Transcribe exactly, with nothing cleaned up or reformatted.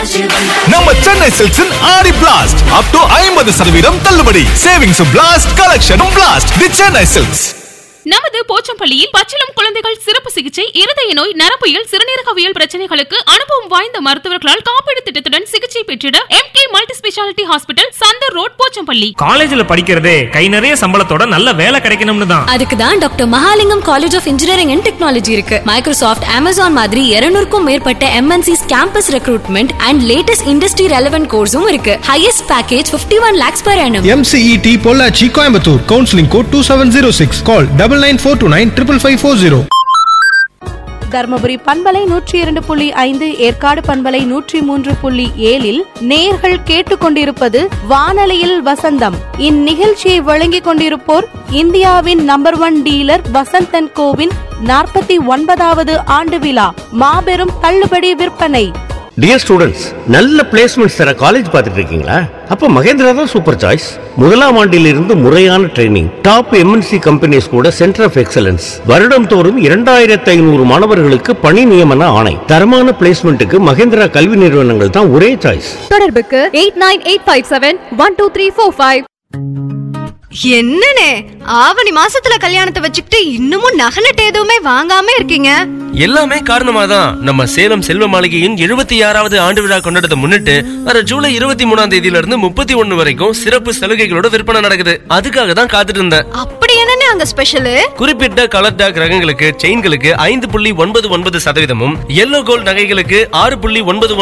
நம்ம சென்னை சில்க்ஸின் ஆடி blast up to ஐம்பது சதவீதம் தள்ளுபடி. Savings blast, கலெக்ஷனும் blast. தி சென்னை சில்க்ஸ். நமது போச்சம்பள்ளியில் பச்சிளம் குழந்தைகள் சிறப்பு சிகிச்சை, இருதய நோய், நரம்பியல், சிறுநீரகவியல் பிரச்சனைகளுக்கு அனுபவம் வாய்ந்த மருத்துவர்களால் காப்பீடு திட்டத்துடன் சிகிச்சை பெற்றிட M K multi speciality hospital, Chandar road, Pochampalli. காலேஜ்ல படிக்கிறதே கை நிறைய சம்பளத்தோட நல்ல வேலை கிடைக்கணும்னு தான். அதுக்கு தான் doctor Mahalingam college of engineering and technology இருக்கு. மைக்ரோசாஃப்ட், அமேசான் மாதிரி இருநூறுக்கும் மேற்பட்ட M N sis campus recruitment and latest industry relevant கோர்ஸும் இருக்கு. Highest package fifty-one lakhs per annum. M C E T Pollachi, Coimbatore. Counselling code two seven zero six. கால் double nine four two nine five five four zero. Dharmapuri பண்பலை நூற்றி இரண்டு புள்ளி ஐந்து, ஏற்காடு பண்பலை நூற்றி மூன்று புள்ளி ஏழில் நேர்கள் கேட்டுக்கொண்டிருப்பது வானொலியில் வசந்தம். இந்நிகழ்ச்சியை வழங்கிக் கொண்டிருப்போர் இந்தியாவின் number one dealer Vasanthan CoWIN நாற்பத்தி ஒன்பதாவது ஆண்டு விழா மாபெரும் தள்ளுபடி விற்பனை. டியர் ஸ்டூடெண்ட்ஸ், நல்ல பிளேஸ்மெண்ட்ஸ் தர காலேஜ் பார்த்துட்டு இருக்கீங்களா? அப்ப மகேந்திரா தான் சூப்பர் சாய்ஸ். முதலாம் ஆண்டிலிருந்து முறையான training, top M N C companies கூட சென்டர் ஆஃப் எக்ஸலன்ஸ், வருடம் தோறும் இரண்டாயிரத்தி ஐநூறு மாணவர்களுக்கு பணி நியமன ஆணை. தரமான பிளேஸ்மெண்ட்டுக்கு மகேந்திரா கல்வி நிறுவனங்கள் தான் ஒரே சாய்ஸ். தொடர்புக்கு eight nine eight five seven one two three four five. என்னனே ஆவணி மாசத்துல கல்யாணத்தை வச்சுக்கிட்டு இன்னமும் நகை நட்டு எதுவுமே வாங்காம இருக்கீங்க? எல்லாமே காரணமாதான் நம்ம சேலம் செல்வ மாளிகையின் எழுபத்தி ஆறாவது ஆண்டு விழா கொண்டாடத்தை முன்னிட்டு வர ஜூலை இருபத்தி மூணாம் தேதியில இருந்து முப்பத்தி ஒண்ணு வரைக்கும் சிறப்பு சலுகைகளோட விற்பனை நடக்குது. அதுக்காக தான் காத்துட்டு இருந்தேன். அப்படி என்னன்னு அங்க ஸ்பெஷல்? குறிப்பிட்ட கலர் டாக் ரகங்களுக்கு, செயின்களுக்கு ஐந்து புள்ளி ஒன்பது ஒன்பது சதவீதமும், எல்லோ கோல்ட் நகைகளுக்கு ஆறு புள்ளி ஒன்பது